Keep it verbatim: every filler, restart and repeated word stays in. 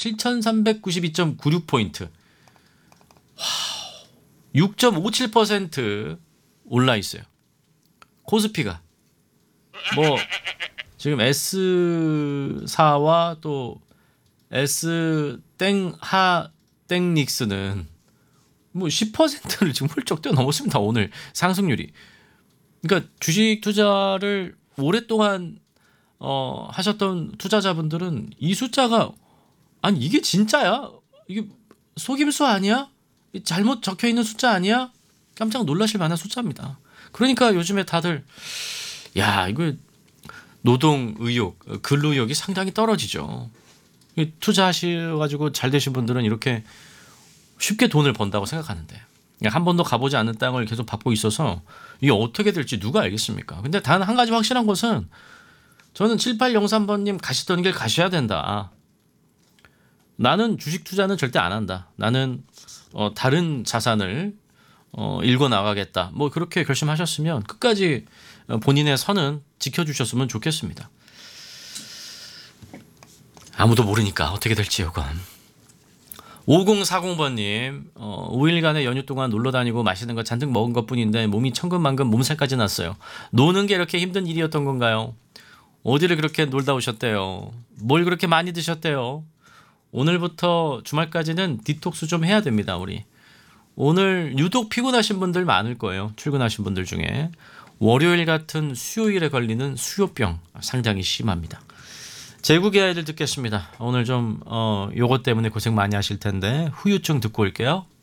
칠천삼백구십이 점 구육 포인트. 와, 육 점 오칠 퍼센트 올라 있어요. 코스피가. 뭐 지금 에스사와 또 S 땡하 땡닉스는 뭐 십 퍼센트를 지금 훌쩍 뛰어넘었습니다. 오늘 상승률이. 그러니까 주식 투자를 오랫동안 어, 하셨던 투자자분들은 이 숫자가 아니 이게 진짜야? 이게 속임수 아니야? 잘못 적혀 있는 숫자 아니야? 깜짝 놀라실 만한 숫자입니다. 그러니까 요즘에 다들 야 이거 노동 의욕, 근로 의욕이 상당히 떨어지죠. 투자하셔가지고 잘 되신 분들은 이렇게 쉽게 돈을 번다고 생각하는데 한 번도 가보지 않은 땅을 계속 밟고 있어서 이게 어떻게 될지 누가 알겠습니까? 근데 단 한 가지 확실한 것은 저는 칠팔영삼 번님 가시던 길 가셔야 된다. 나는 주식 투자는 절대 안 한다. 나는 어, 다른 자산을 어, 읽어 나가겠다. 뭐 그렇게 결심하셨으면 끝까지 본인의 선은 지켜주셨으면 좋겠습니다. 아무도 모르니까 어떻게 될지 요건. 오공사공 번님 어, 오 일간의 연휴 동안 놀러 다니고 맛있는 거 잔뜩 먹은 것뿐인데 몸이 천근만근 몸살까지 났어요. 노는 게 이렇게 힘든 일이었던 건가요? 어디를 그렇게 놀다 오셨대요? 뭘 그렇게 많이 드셨대요? 오늘부터 주말까지는 디톡스 좀 해야 됩니다. 우리 오늘 유독 피곤하신 분들 많을 거예요. 출근하신 분들 중에 월요일 같은 수요일에 걸리는 수요병 상당히 심합니다. 제국의 아이들 듣겠습니다. 오늘 좀 어, 요것 때문에 고생 많이 하실 텐데 후유증 듣고 올게요.